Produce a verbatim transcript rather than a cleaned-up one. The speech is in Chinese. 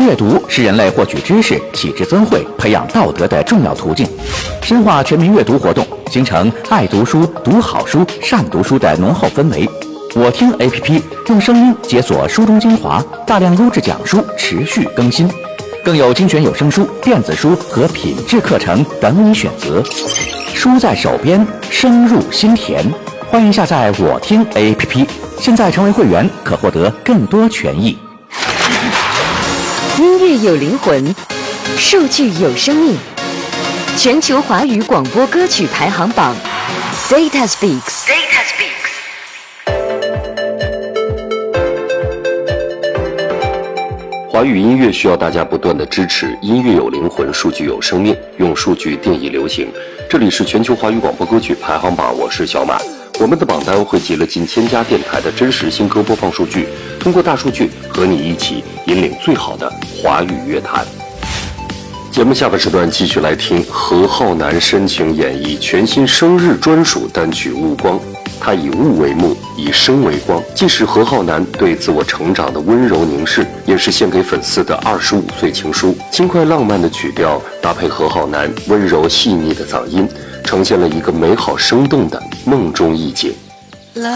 阅读是人类获取知识、体质增慧、培养道德的重要途径。深化全民阅读活动，形成爱读书、读好书、善读书的浓厚氛围。我听 A P P 用声音解锁书中精华，大量优质讲书持续更新，更有精选有声书、电子书和品质课程等你选择。书在手边，声入心田。欢迎下载我听 A P P， 现在成为会员可获得更多权益。 音乐有灵魂，数据有生命。全球华语广播歌曲排行榜 Data Speaks。Data Speaks。 华语音乐需要大家不断的支持，音乐有灵魂，数据有生命，用数据定义流行。这里是全球华语广播歌曲排行榜，我是小马。我们的榜单汇集了近千家电台的真实新歌播放数据，通过大数据和你一起引领最好的华语乐坛。节目下半时段继续来听何浩南深情演绎全新生日专属单曲《雾光》，他以雾为幕，以声为光，既是何浩南对自我成长的温柔凝视，也是献给粉丝的二十五岁情书。轻快浪漫的曲调搭配何浩南温柔细腻的嗓音，呈现了一个美好生动的梦中意境。